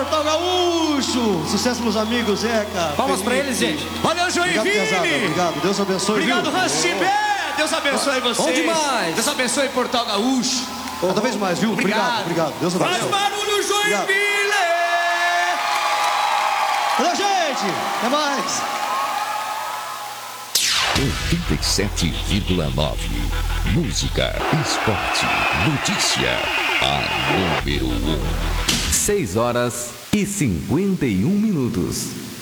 Portal Gaúcho. Sucesso, meus amigos, Zeca. Palmas pra eles, gente. Valeu, Joinville. Obrigado, Deus abençoe. Obrigado, viu? Hans Tibé. Deus abençoe vocês. Bom demais. Deus abençoe Portal Gaúcho. Cada vez mais, viu? Obrigado. Deus Faz abençoe. barulho, Joinville. Valeu, gente. Até mais. 87,9. Música, esporte, notícia. A número 1. 6 horas e 51 minutos.